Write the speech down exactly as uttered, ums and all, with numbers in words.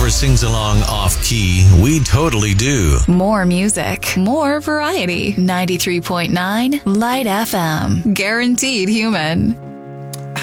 ever sings along off-key, we totally do. More music, more variety. ninety-three point nine Light F M. Guaranteed human.